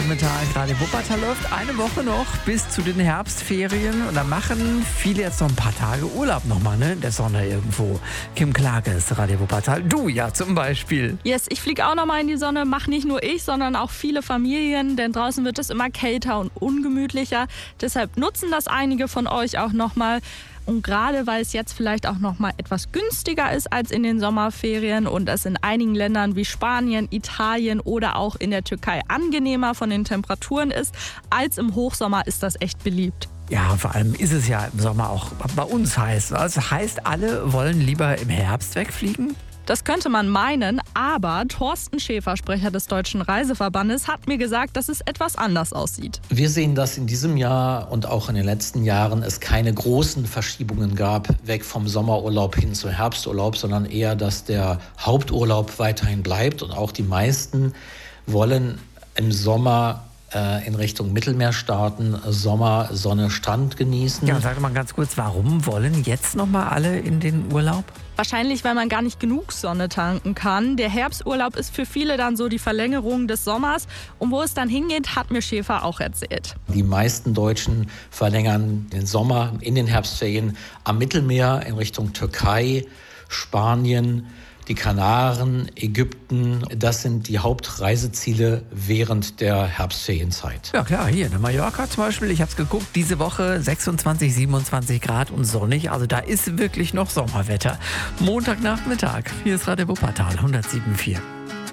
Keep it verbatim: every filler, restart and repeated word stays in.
Nachmittag. Radio Wuppertal läuft eine Woche noch bis zu den Herbstferien. Und da machen viele jetzt noch ein paar Tage Urlaub nochmal, ne? In der Sonne irgendwo. Kim Klage ist Radio Wuppertal. Du ja zum Beispiel. Yes, ich fliege auch nochmal in die Sonne. Mach nicht nur ich, sondern auch viele Familien. Denn draußen wird es immer kälter und ungemütlicher. Deshalb nutzen das einige von euch auch nochmal. Und gerade weil es jetzt vielleicht auch noch mal etwas günstiger ist als in den Sommerferien und es in einigen Ländern wie Spanien, Italien oder auch in der Türkei angenehmer von den Temperaturen ist als im Hochsommer, ist das echt beliebt. Ja, vor allem ist es ja im Sommer auch bei uns heiß. Also heißt, alle wollen lieber im Herbst wegfliegen? Das könnte man meinen, aber Thorsten Schäfer, Sprecher des Deutschen Reiseverbandes, hat mir gesagt, dass es etwas anders aussieht. Wir sehen, dass in diesem Jahr und auch in den letzten Jahren es keine großen Verschiebungen gab, weg vom Sommerurlaub hin zum Herbsturlaub, sondern eher, dass der Haupturlaub weiterhin bleibt. Und auch die meisten wollen im Sommer äh, in Richtung Mittelmeer starten, Sommer, Sonne, Strand genießen. Ja, sag mal ganz kurz, warum wollen jetzt noch mal alle in den Urlaub? Wahrscheinlich, weil man gar nicht genug Sonne tanken kann. Der Herbsturlaub ist für viele dann so die Verlängerung des Sommers. Und wo es dann hingeht, hat mir Schäfer auch erzählt. Die meisten Deutschen verlängern den Sommer in den Herbstferien am Mittelmeer in Richtung Türkei, Spanien, die Kanaren, Ägypten. Das sind die Hauptreiseziele während der Herbstferienzeit. Ja klar, hier in Mallorca zum Beispiel. Ich habe es geguckt, diese Woche sechsundzwanzig, siebenundzwanzig Grad und sonnig. Also da ist wirklich noch Sommerwetter. Montagnachmittag. Hier ist Radio Wuppertal hundertsieben Komma vier.